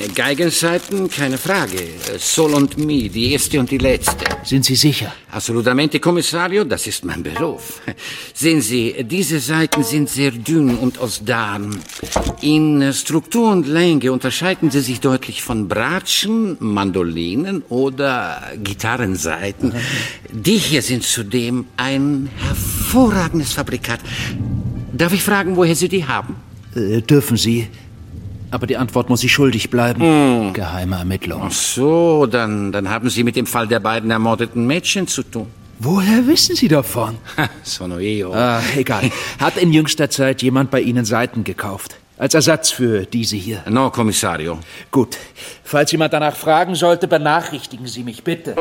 Geigenseiten, keine Frage. Sol und Mi, die erste und die letzte. Sind Sie sicher? Assolutamente, Kommissario, das ist mein Beruf. Sehen Sie, diese Saiten sind sehr dünn und aus Darm. In Struktur und Länge unterscheiden sie sich deutlich von Bratschen, Mandolinen oder Gitarrensaiten. Die hier sind zudem ein hervorragendes Fabrikat. Darf ich fragen, woher Sie die haben? Dürfen Sie. Aber die Antwort muss ich schuldig bleiben. Geheime Ermittlung. Ach so, dann haben Sie mit dem Fall der beiden ermordeten Mädchen zu tun. Woher wissen Sie davon? Sono io. Egal. Hat in jüngster Zeit jemand bei Ihnen Saiten gekauft? Als Ersatz für diese hier? No, Kommissario. Gut. Falls jemand danach fragen sollte, benachrichtigen Sie mich bitte.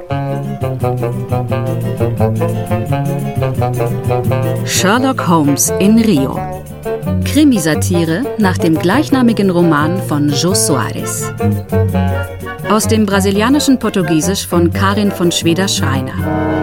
Sherlock Holmes in Rio. Krimisatire nach dem gleichnamigen Roman von Jô Soares. Aus dem brasilianischen Portugiesisch von Karin von Schweder-Schreiner.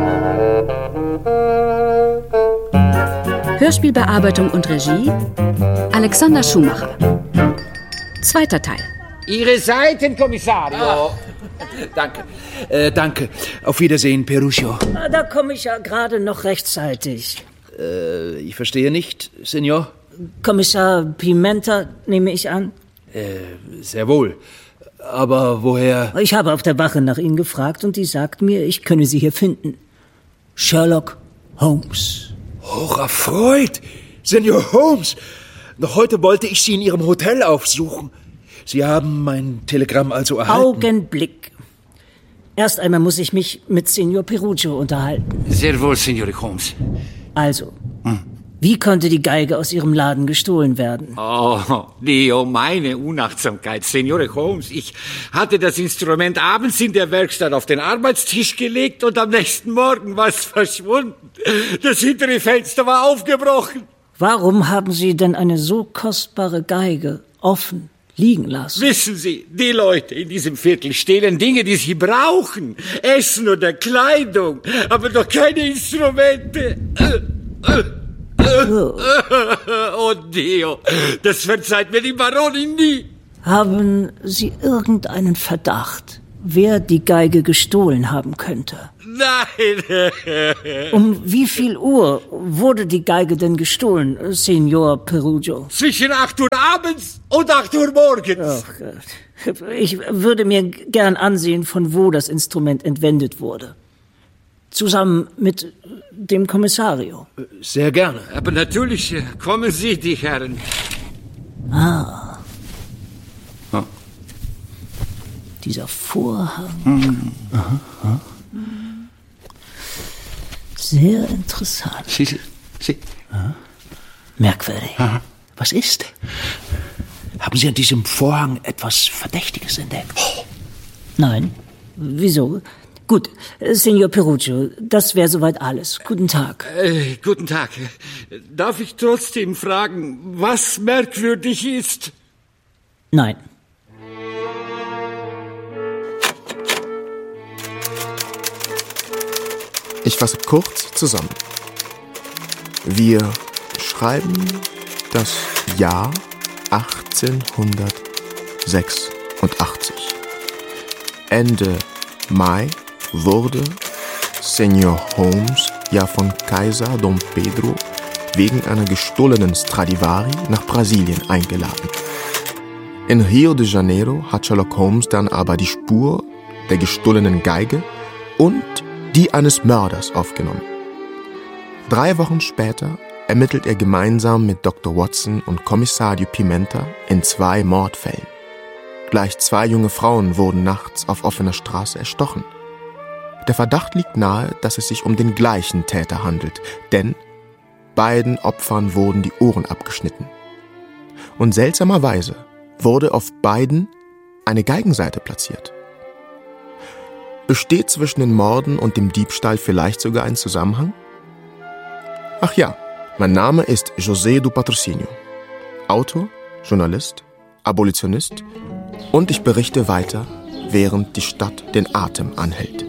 Hörspielbearbeitung und Regie Alexander Schumacher. Zweiter Teil. Ihre Seiten, Kommissario. Danke. Danke. Auf Wiedersehen, Peruccio. Da komme ich ja gerade noch rechtzeitig. Ich verstehe nicht, Senor. Kommissar Pimenta, nehme ich an? Sehr wohl. Aber woher? Ich habe auf der Wache nach Ihnen gefragt und die sagt mir, ich könne Sie hier finden. Sherlock Holmes. Hocherfreut! Senor Holmes! Noch heute wollte ich Sie in Ihrem Hotel aufsuchen. Sie haben mein Telegramm also erhalten? Augenblick. Erst einmal muss ich mich mit Signor Peruccio unterhalten. Sehr wohl, Signore Holmes. Also, wie konnte die Geige aus Ihrem Laden gestohlen werden? Oh, Dio, meine Unachtsamkeit, Signore Holmes. Ich hatte das Instrument abends in der Werkstatt auf den Arbeitstisch gelegt und am nächsten Morgen war es verschwunden. Das hintere Fenster war aufgebrochen. Warum haben Sie denn eine so kostbare Geige offen liegen lassen? Wissen Sie, die Leute in diesem Viertel stehlen Dinge, die sie brauchen. Essen oder Kleidung, aber doch keine Instrumente. Oh Dio, das verzeiht mir die Baronin nie. Haben Sie irgendeinen Verdacht, wer die Geige gestohlen haben könnte? Nein. Um wie viel Uhr wurde die Geige denn gestohlen, Signor Peruccio? Zwischen 8 Uhr abends und 8 Uhr morgens. Ach Gott. Ich würde mir gern ansehen, von wo das Instrument entwendet wurde. Zusammen mit dem Kommissario. Sehr gerne. Aber natürlich kommen Sie, die Herren. Dieser Vorhang. Sehr interessant. Sie. Merkwürdig. Was ist? Haben Sie an diesem Vorhang etwas Verdächtiges entdeckt? Nein. Wieso? Gut, Signor Peruccio, das wäre soweit alles. Guten Tag. Guten Tag. Darf ich trotzdem fragen, was merkwürdig ist? Nein. Ich fasse kurz zusammen. Wir schreiben das Jahr 1886. Ende Mai wurde Senor Holmes ja von Kaiser Dom Pedro wegen einer gestohlenen Stradivari nach Brasilien eingeladen. In Rio de Janeiro hat Sherlock Holmes dann aber die Spur der gestohlenen Geige und die eines Mörders aufgenommen. 3 Wochen später ermittelt er gemeinsam mit Dr. Watson und Kommissario Pimenta in 2 Mordfällen. Gleich 2 junge Frauen wurden nachts auf offener Straße erstochen. Der Verdacht liegt nahe, dass es sich um den gleichen Täter handelt, denn beiden Opfern wurden die Ohren abgeschnitten. Und seltsamerweise wurde auf beiden eine Geigensaite platziert. Besteht zwischen den Morden und dem Diebstahl vielleicht sogar ein Zusammenhang? Ach ja, mein Name ist José do Patrocínio, Autor, Journalist, Abolitionist und ich berichte weiter, während die Stadt den Atem anhält.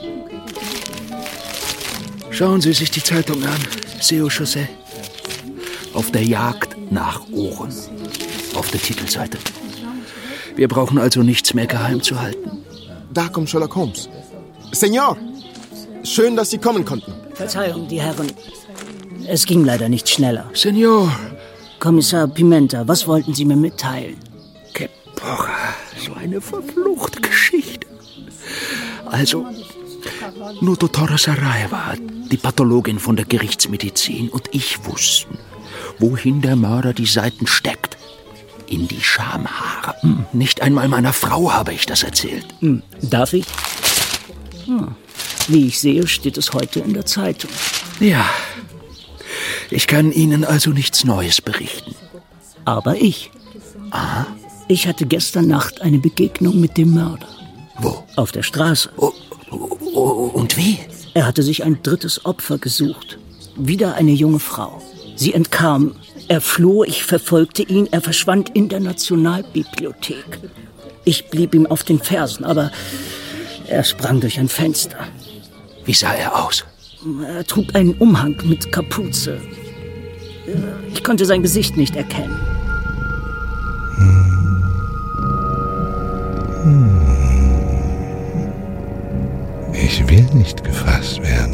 Schauen Sie sich die Zeitung an, Seu José. Auf der Jagd nach Ohren. Auf der Titelseite. Wir brauchen also nichts mehr geheim zu halten. Da kommt Sherlock Holmes. Senor, schön, dass Sie kommen konnten. Verzeihung, die Herren. Es ging leider nicht schneller. Senor. Kommissar Pimenta, was wollten Sie mir mitteilen? Que porra, so eine verfluchte Geschichte. Also, nur Dottora Sarajeva, die Pathologin von der Gerichtsmedizin, und ich wussten, wohin der Mörder die Seiten steckt. In die Schamhaare. Nicht einmal meiner Frau habe ich das erzählt. Darf ich? Wie ich sehe, steht es heute in der Zeitung. Ja, ich kann Ihnen also nichts Neues berichten. Aber ich. Aha. Ich hatte gestern Nacht eine Begegnung mit dem Mörder. Wo? Auf der Straße. Und wie? Er hatte sich ein drittes Opfer gesucht. Wieder eine junge Frau. Sie entkam. Er floh, ich verfolgte ihn. Er verschwand in der Nationalbibliothek. Ich blieb ihm auf den Fersen, aber er sprang durch ein Fenster. Wie sah er aus? Er trug einen Umhang mit Kapuze. Ich konnte sein Gesicht nicht erkennen. Ich will nicht gefasst werden,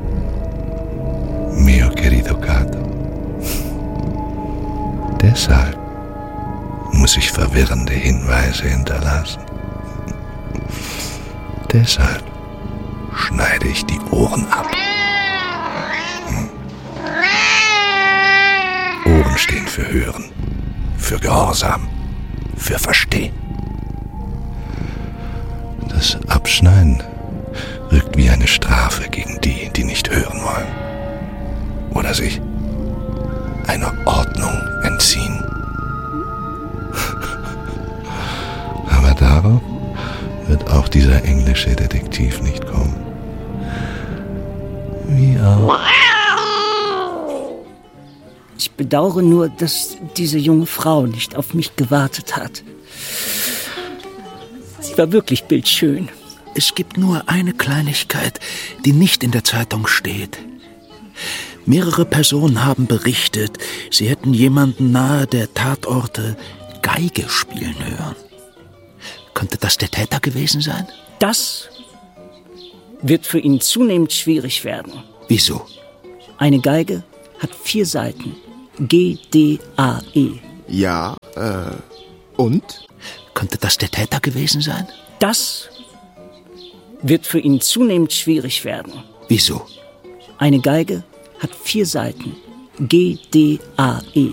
mio querido Gato. Deshalb muss ich verwirrende Hinweise hinterlassen. Deshalb schneide ich die Ohren ab. Ohren stehen für Hören, für Gehorsam, für Verstehen. Das Abschneiden wirkt wie eine Strafe gegen die, die nicht hören wollen oder sich einer Ordnung entziehen. Aber darauf wird auch dieser englische Detektiv nicht kommen. Wie auch. Ich bedauere nur, dass diese junge Frau nicht auf mich gewartet hat. Sie war wirklich bildschön. Es gibt nur eine Kleinigkeit, die nicht in der Zeitung steht. Mehrere Personen haben berichtet, sie hätten jemanden nahe der Tatorte Geige spielen hören. Könnte das der Täter gewesen sein? Das wird für ihn zunehmend schwierig werden. Wieso? Eine Geige hat 4 Saiten. G-D-A-E. Ja, und? Könnte das der Täter gewesen sein? Das wird für ihn zunehmend schwierig werden. Wieso? Eine Geige hat 4 Saiten. G-D-A-E.